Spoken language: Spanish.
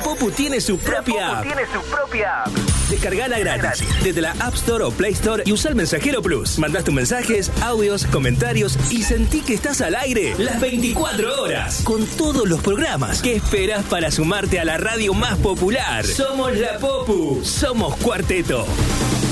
Popu tiene su propia app. Descargala gratis desde la App Store o Play Store y usa el Mensajero Plus. Mandás tus mensajes, audios, comentarios y sentí que estás al aire las 24 horas con todos los programas. ¿Qué esperas para sumarte a la radio más popular? Somos la Popu, somos Cuarteto.